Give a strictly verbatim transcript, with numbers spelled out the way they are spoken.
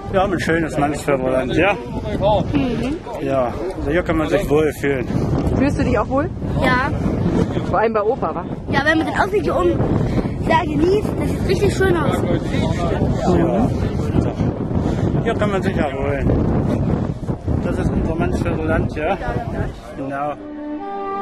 Wir haben ein schönes Mansfelder Land, ja? Mhm. Ja, also hier kann man sich wohlfühlen. Fühlst du dich auch wohl? Ja. Vor allem bei Opa, wa? Ja, wenn man den Ausblick hier oben da genießt, das sieht richtig schön aus. Ja. Hier kann man sich erholen. Das ist unser Mansfelder Land, ja? Genau.